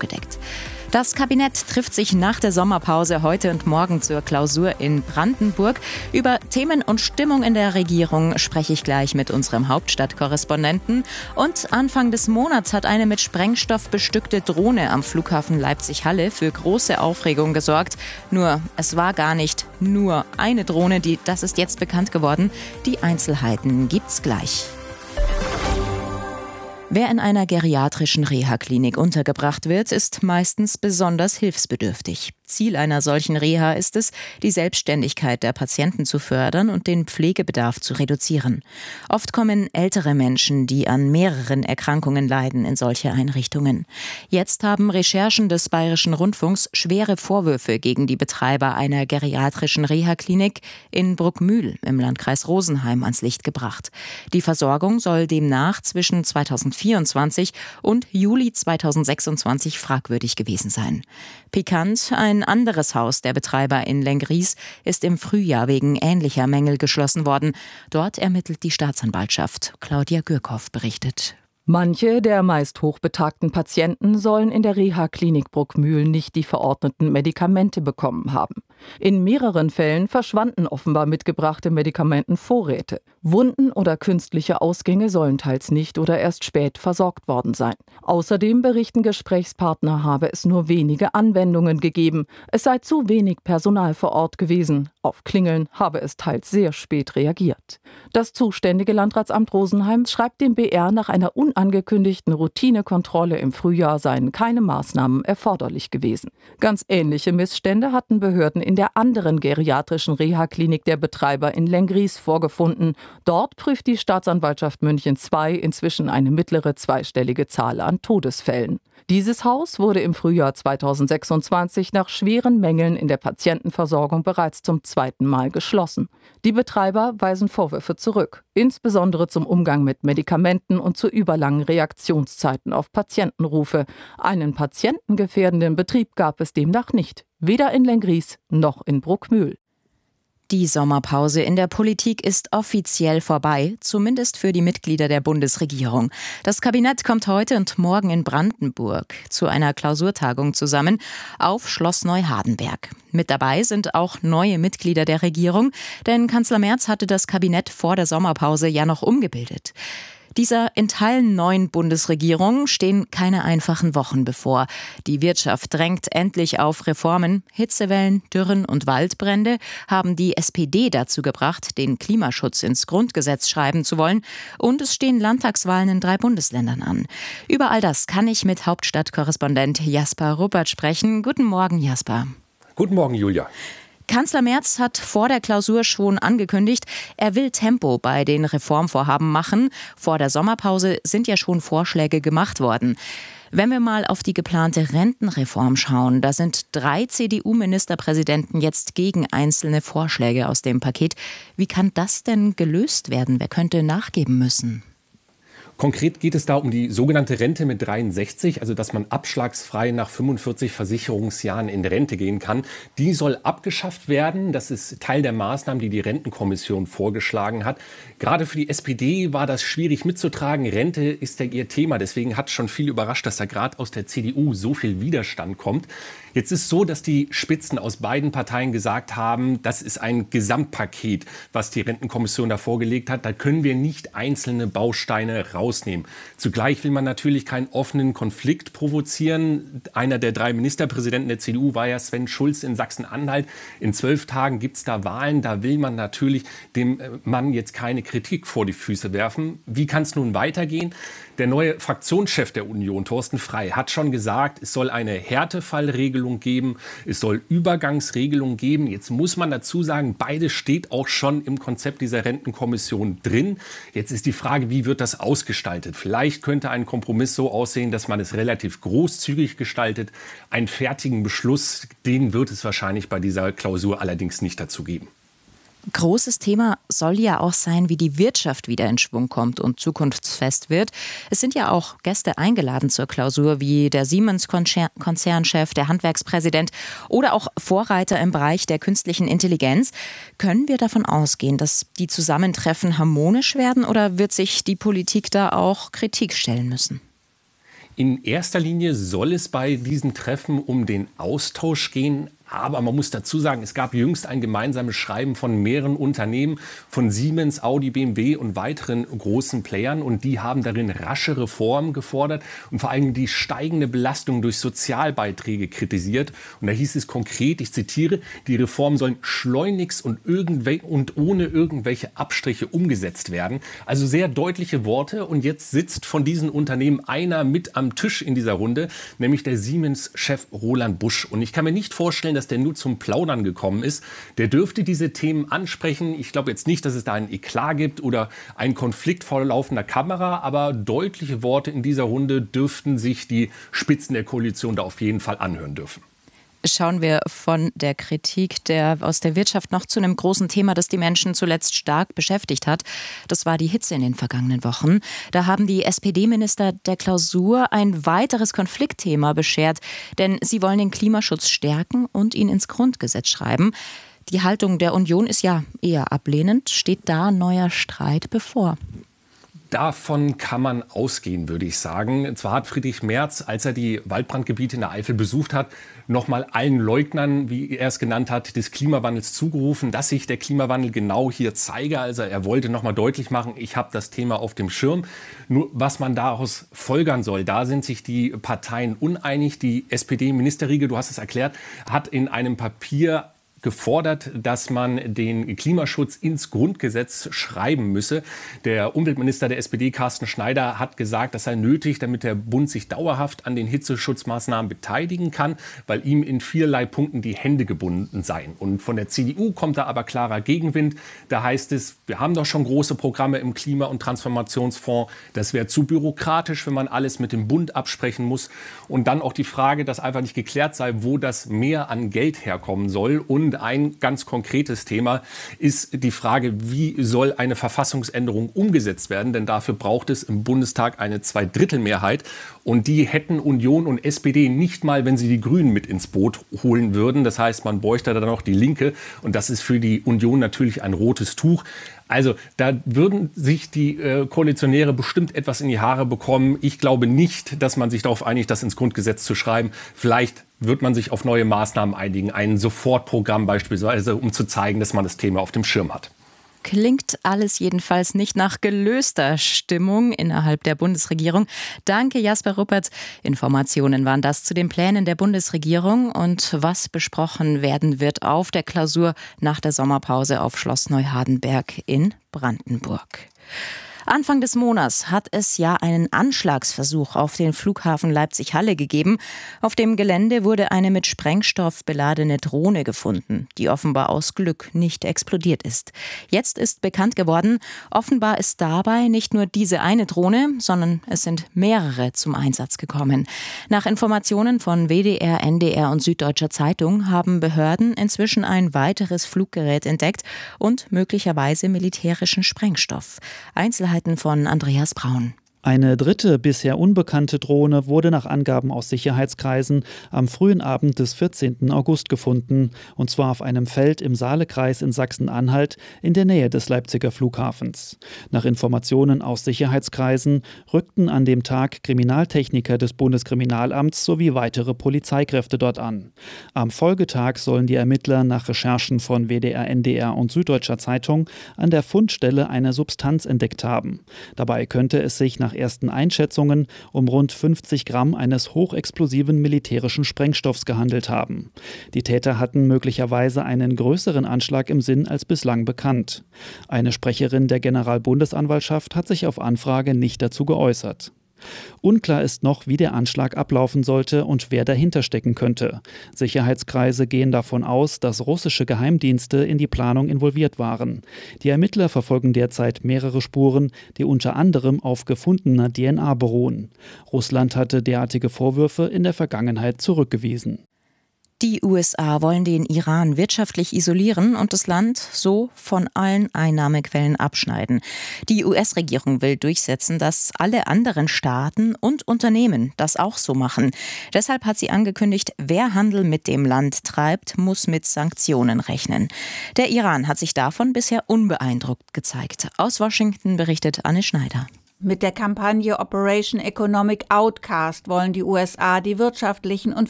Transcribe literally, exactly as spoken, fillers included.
aufgedeckt. Das Kabinett trifft sich nach der Sommerpause heute und morgen zur Klausur in Brandenburg. Über Themen und Stimmung in der Regierung spreche ich gleich mit unserem Hauptstadtkorrespondenten. Und Anfang des Monats hat eine mit Sprengstoff bestückte Drohne am Flughafen Leipzig-Halle für große Aufregung gesorgt. Nur, es war gar nicht nur eine Drohne, die, das ist jetzt bekannt geworden. Die Einzelheiten gibt's gleich. Wer in einer geriatrischen Reha-Klinik untergebracht wird, ist meistens besonders hilfsbedürftig. Ziel einer solchen Reha ist es, die Selbstständigkeit der Patienten zu fördern und den Pflegebedarf zu reduzieren. Oft kommen ältere Menschen, die an mehreren Erkrankungen leiden, in solche Einrichtungen. Jetzt haben Recherchen des Bayerischen Rundfunks schwere Vorwürfe gegen die Betreiber einer geriatrischen Reha-Klinik in Bruckmühl im Landkreis Rosenheim ans Licht gebracht. Die Versorgung soll demnach zwischen zweitausendvierundzwanzig und Juli zweitausendsechsundzwanzig fragwürdig gewesen sein. Pikant, ein anderes Haus der Betreiber in Lenggries ist im Frühjahr wegen ähnlicher Mängel geschlossen worden. Dort ermittelt die Staatsanwaltschaft. Claudia Gürkow berichtet. Manche der meist hochbetagten Patienten sollen in der Reha-Klinik Bruckmühl nicht die verordneten Medikamente bekommen haben. In mehreren Fällen verschwanden offenbar mitgebrachte Medikamentenvorräte. Wunden oder künstliche Ausgänge sollen teils nicht oder erst spät versorgt worden sein. Außerdem berichten Gesprächspartner, habe es nur wenige Anwendungen gegeben. Es sei zu wenig Personal vor Ort gewesen. Auf Klingeln habe es teils sehr spät reagiert. Das zuständige Landratsamt Rosenheim schreibt dem B R, nach einer unangekündigten Routinekontrolle im Frühjahr seien keine Maßnahmen erforderlich gewesen. Ganz ähnliche Missstände hatten Behörden in der anderen geriatrischen Reha-Klinik der Betreiber in Lenggries vorgefunden. Dort prüft die Staatsanwaltschaft München zwei inzwischen eine mittlere zweistellige Zahl an Todesfällen. Dieses Haus wurde im Frühjahr zweitausendsechsundzwanzig nach schweren Mängeln in der Patientenversorgung bereits zum zweiten Mal geschlossen. Die Betreiber weisen Vorwürfe zurück, insbesondere zum Umgang mit Medikamenten und zu überlangen Reaktionszeiten auf Patientenrufe. Einen patientengefährdenden Betrieb gab es demnach nicht, weder in Lenggries noch in Bruckmühl. Die Sommerpause in der Politik ist offiziell vorbei, zumindest für die Mitglieder der Bundesregierung. Das Kabinett kommt heute und morgen in Brandenburg zu einer Klausurtagung zusammen auf Schloss Neuhardenberg. Mit dabei sind auch neue Mitglieder der Regierung, denn Kanzler Merz hatte das Kabinett vor der Sommerpause ja noch umgebildet. Dieser in Teilen neuen Bundesregierung stehen keine einfachen Wochen bevor. Die Wirtschaft drängt endlich auf Reformen. Hitzewellen, Dürren und Waldbrände haben die S P D dazu gebracht, den Klimaschutz ins Grundgesetz schreiben zu wollen. Und es stehen Landtagswahlen in drei Bundesländern an. Über all das kann ich mit Hauptstadtkorrespondent Jasper Ruppert sprechen. Guten Morgen, Jasper. Guten Morgen, Julia. Kanzler Merz hat vor der Klausur schon angekündigt, er will Tempo bei den Reformvorhaben machen. Vor der Sommerpause sind ja schon Vorschläge gemacht worden. Wenn wir mal auf die geplante Rentenreform schauen, da sind drei C D U-Ministerpräsidenten jetzt gegen einzelne Vorschläge aus dem Paket. Wie kann das denn gelöst werden? Wer könnte nachgeben müssen? Konkret geht es da um die sogenannte Rente mit dreiundsechzig, also dass man abschlagsfrei nach fünfundvierzig Versicherungsjahren in Rente gehen kann. Die soll abgeschafft werden. Das ist Teil der Maßnahmen, die die Rentenkommission vorgeschlagen hat. Gerade für die S P D war das schwierig mitzutragen. Rente ist ja ihr Thema. Deswegen hat schon viel überrascht, dass da gerade aus der C D U so viel Widerstand kommt. Jetzt ist so, dass die Spitzen aus beiden Parteien gesagt haben, das ist ein Gesamtpaket, was die Rentenkommission da vorgelegt hat. Da können wir nicht einzelne Bausteine rausnehmen. Zugleich will man natürlich keinen offenen Konflikt provozieren. Einer der drei Ministerpräsidenten der C D U war ja Sven Schulz in Sachsen-Anhalt. In zwölf Tagen gibt es da Wahlen. Da will man natürlich dem Mann jetzt keine Kritik vor die Füße werfen. Wie kann es nun weitergehen? Der neue Fraktionschef der Union, Thorsten Frey, hat schon gesagt, es soll eine Härtefallregelung geben, es soll Übergangsregelungen geben. Jetzt muss man dazu sagen, beides steht auch schon im Konzept dieser Rentenkommission drin. Jetzt ist die Frage, wie wird das ausgestaltet? Vielleicht könnte ein Kompromiss so aussehen, dass man es relativ großzügig gestaltet. Einen fertigen Beschluss, den wird es wahrscheinlich bei dieser Klausur allerdings nicht dazu geben. Großes Thema soll ja auch sein, wie die Wirtschaft wieder in Schwung kommt und zukunftsfest wird. Es sind ja auch Gäste eingeladen zur Klausur, wie der Siemens-Konzernchef, der Handwerkspräsident oder auch Vorreiter im Bereich der künstlichen Intelligenz. Können wir davon ausgehen, dass die Zusammentreffen harmonisch werden oder wird sich die Politik da auch Kritik stellen müssen? In erster Linie soll es bei diesen Treffen um den Austausch gehen. Aber man muss dazu sagen, es gab jüngst ein gemeinsames Schreiben von mehreren Unternehmen, von Siemens, Audi, B M W und weiteren großen Playern. Und die haben darin rasche Reformen gefordert und vor allem die steigende Belastung durch Sozialbeiträge kritisiert. Und da hieß es konkret, ich zitiere, die Reformen sollen schleunigst und, irgendwel- und ohne irgendwelche Abstriche umgesetzt werden. Also sehr deutliche Worte. Und jetzt sitzt von diesen Unternehmen einer mit am Tisch in dieser Runde, nämlich der Siemens-Chef Roland Busch. Und ich kann mir nicht vorstellen, dass der nur zum Plaudern gekommen ist. Der dürfte diese Themen ansprechen. Ich glaube jetzt nicht, dass es da einen Eklat gibt oder einen Konflikt vor laufender Kamera, aber deutliche Worte in dieser Runde dürften sich die Spitzen der Koalition da auf jeden Fall anhören dürfen. Schauen wir von der Kritik der, aus der Wirtschaft noch zu einem großen Thema, das die Menschen zuletzt stark beschäftigt hat. Das war die Hitze in den vergangenen Wochen. Da haben die S P D-Minister der Klausur ein weiteres Konfliktthema beschert. Denn sie wollen den Klimaschutz stärken und ihn ins Grundgesetz schreiben. Die Haltung der Union ist ja eher ablehnend. Steht da neuer Streit bevor? Davon kann man ausgehen, würde ich sagen. Zwar hat Friedrich Merz, als er die Waldbrandgebiete in der Eifel besucht hat, noch mal allen Leugnern, wie er es genannt hat, des Klimawandels zugerufen, dass sich der Klimawandel genau hier zeige. Also er wollte noch mal deutlich machen, ich habe das Thema auf dem Schirm. Nur was man daraus folgern soll, da sind sich die Parteien uneinig. Die S P D-Ministerriege, du hast es erklärt, hat in einem Papier gefordert, dass man den Klimaschutz ins Grundgesetz schreiben müsse. Der Umweltminister der S P D, Carsten Schneider, hat gesagt, das sei nötig, damit der Bund sich dauerhaft an den Hitzeschutzmaßnahmen beteiligen kann, weil ihm in vielerlei Punkten die Hände gebunden seien. Und von der C D U kommt da aber klarer Gegenwind. Da heißt es, wir haben doch schon große Programme im Klima- und Transformationsfonds. Das wäre zu bürokratisch, wenn man alles mit dem Bund absprechen muss. Und dann auch die Frage, dass einfach nicht geklärt sei, wo das mehr an Geld herkommen soll. Und ein ganz konkretes Thema ist die Frage, wie soll eine Verfassungsänderung umgesetzt werden? Denn dafür braucht es im Bundestag eine Zweidrittelmehrheit. Und die hätten Union und S P D nicht mal, wenn sie die Grünen mit ins Boot holen würden. Das heißt, man bräuchte dann noch die Linke. Und das ist für die Union natürlich ein rotes Tuch. Also da würden sich die äh, Koalitionäre bestimmt etwas in die Haare bekommen. Ich glaube nicht, dass man sich darauf einigt, das ins Grundgesetz zu schreiben. Vielleicht wird man sich auf neue Maßnahmen einigen, ein Sofortprogramm beispielsweise, um zu zeigen, dass man das Thema auf dem Schirm hat. Klingt alles jedenfalls nicht nach gelöster Stimmung innerhalb der Bundesregierung. Danke, Jasper Ruppert. Informationen waren das zu den Plänen der Bundesregierung und was besprochen werden wird auf der Klausur nach der Sommerpause auf Schloss Neuhardenberg in Brandenburg. Anfang des Monats hat es ja einen Anschlagsversuch auf den Flughafen Leipzig-Halle gegeben. Auf dem Gelände wurde eine mit Sprengstoff beladene Drohne gefunden, die offenbar aus Glück nicht explodiert ist. Jetzt ist bekannt geworden, offenbar ist dabei nicht nur diese eine Drohne, sondern es sind mehrere zum Einsatz gekommen. Nach Informationen von W D R, N D R und Süddeutscher Zeitung haben Behörden inzwischen ein weiteres Fluggerät entdeckt und möglicherweise militärischen Sprengstoff. Einzelheiten von Andreas Braun. Eine dritte, bisher unbekannte Drohne wurde nach Angaben aus Sicherheitskreisen am frühen Abend des vierzehnten August gefunden, und zwar auf einem Feld im Saalekreis in Sachsen-Anhalt in der Nähe des Leipziger Flughafens. Nach Informationen aus Sicherheitskreisen rückten an dem Tag Kriminaltechniker des Bundeskriminalamts sowie weitere Polizeikräfte dort an. Am Folgetag sollen die Ermittler nach Recherchen von W D R, N D R und Süddeutscher Zeitung an der Fundstelle eine Substanz entdeckt haben. Dabei könnte es sich nach ersten Einschätzungen um rund fünfzig Gramm eines hochexplosiven militärischen Sprengstoffs gehandelt haben. Die Täter hatten möglicherweise einen größeren Anschlag im Sinn als bislang bekannt. Eine Sprecherin der Generalbundesanwaltschaft hat sich auf Anfrage nicht dazu geäußert. Unklar ist noch, wie der Anschlag ablaufen sollte und wer dahinter stecken könnte. Sicherheitskreise gehen davon aus, dass russische Geheimdienste in die Planung involviert waren. Die Ermittler verfolgen derzeit mehrere Spuren, die unter anderem auf gefundener D N A beruhen. Russland hatte derartige Vorwürfe in der Vergangenheit zurückgewiesen. Die U S A wollen den Iran wirtschaftlich isolieren und das Land so von allen Einnahmequellen abschneiden. Die U S-Regierung will durchsetzen, dass alle anderen Staaten und Unternehmen das auch so machen. Deshalb hat sie angekündigt, wer Handel mit dem Land treibt, muss mit Sanktionen rechnen. Der Iran hat sich davon bisher unbeeindruckt gezeigt. Aus Washington berichtet Anne Schneider. Mit der Kampagne Operation Economic Outcast wollen die U S A die wirtschaftlichen und